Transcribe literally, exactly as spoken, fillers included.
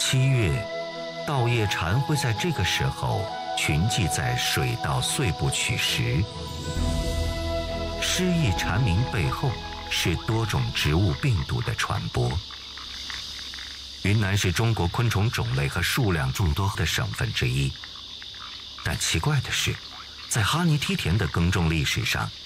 七月，稻叶蝉会在这个时候群集在水稻碎部取食。诗意蝉鸣背后是多种植物病毒的传播。云南是中国昆虫种类和数量众多的省份之一，但奇怪的是，在哈尼梯田的耕种历史上，